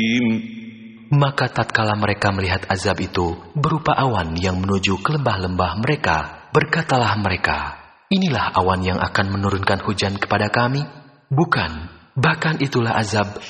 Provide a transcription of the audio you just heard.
Maka tatkala mereka melihat azab itu berupa awan yang menuju ke lembah-lembah mereka, berkatalah mereka, inilah awan yang akan menurunkan hujan kepada kami? Bukan, bahkan itulah azab